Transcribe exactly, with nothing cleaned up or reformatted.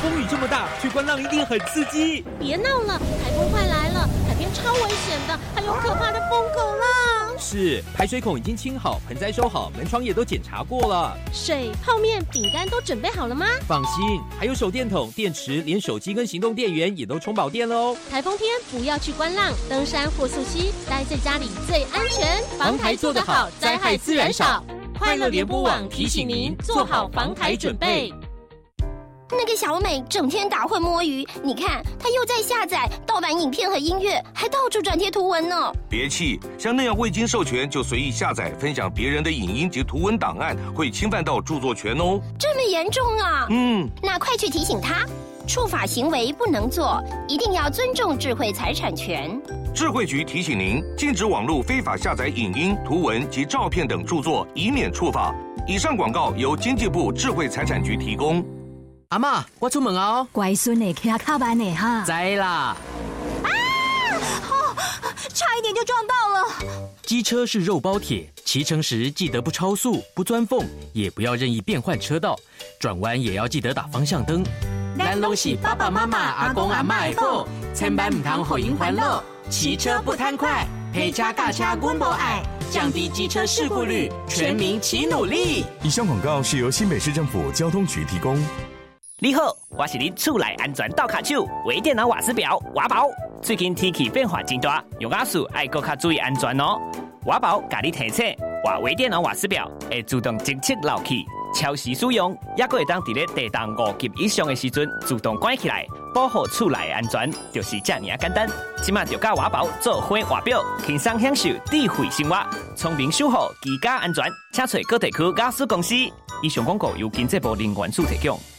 风雨这么大，去观浪一定很刺激。 别闹了，台风快来了，海边超危险的，还有可怕的疯狗浪。 是，排水孔已经清好，盆栽收好，门窗也都检查过了。 水、泡面、饼干都准备好了吗？ 放心，还有手电筒、电池，连手机跟行动电源也都充饱电了哦。 台风天不要去观浪、登山或溯溪，待在家里最安全。 防台做得好，灾害自然少。快乐联播网提醒您做好防台准备。 那个小美整天打混摸鱼，你看她又在下载盗版影片和音乐，还到处转贴图文呢。 别气，像那样未经授权就随意下载分享别人的影音及图文档案，会侵犯到著作权哦。 这么严重啊？ 嗯， 那快去提醒她，触法行为不能做，一定要尊重智慧财产权。 智慧局提醒您，禁止网络非法下载影音、图文及照片等著作，以免触法。以上广告由经济部智慧财产局提供。 阿嬷，我出门哦。 乖孙的骑卡慢的哈。 知啦。 啊！哦，差一点就撞到了。 机车是肉包铁，骑乘时记得不超速、不钻缝，也不要任意变换车道，转弯也要记得打方向灯。 咱拢是爸爸妈妈、阿公阿嬷的宝，千万唔通互因烦恼。骑车不贪快，陪车驾车阮无爱，降低机车事故率，全民齐努力。 以上广告是由新北市政府交通局提供。 你好，我是恁厝内安全倒卡手微电脑瓦斯表瓦宝。最近天气变化真大，用瓦斯爱搁较注意安全哦。瓦宝甲你提醒，话微电脑瓦斯表会自动侦测漏气，超时使用，也搁会当伫咧地动五级以上的时阵自动关起来，保护厝内安全，就是这么简单。即马就甲瓦宝做伙瓦表，轻松享受智慧生活，聪明守护居家安全。请找各地区瓦斯公司。以上广告由经济部能源署提供。